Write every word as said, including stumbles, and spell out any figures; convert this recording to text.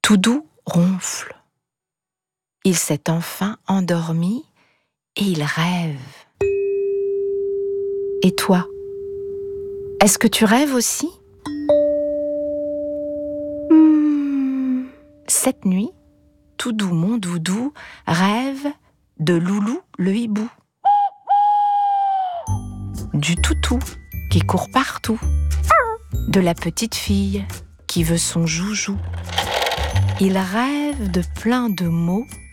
Toudou ronfle. Il s'est enfin endormi et il rêve. Et toi, est-ce que tu rêves aussi ? Hmm. Cette nuit, Toudou mon doudou rêve de Loulou le hibou, du toutou qui court partout, de la petite fille qui veut son joujou. Il rêve de plein de mots